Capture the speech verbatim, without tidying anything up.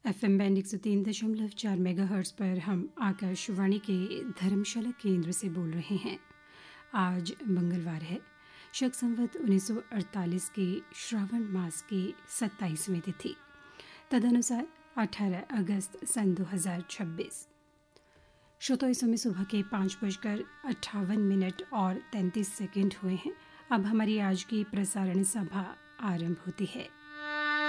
F M band एक सौ तीन दशमलव चार मेगा हर्ट्ज़ पर हम आकाशवाणी के धर्मशाला केंद्र से बोल रहे हैं। आज मंगलवार है, शक संवत उन्नीस सौ अड़तालीस के श्रावण मास की सत्ताईसवीं तिथि, तदनुसार अठारह अगस्त सन दो हज़ार छब्बीस। श्रोताओं, इस समय सुबह के पाँच बजकर अट्ठावन मिनट और तैंतीस सेकंड हुए हैं। अब हमारी आज की प्रसारण सभा आरंभ होती है।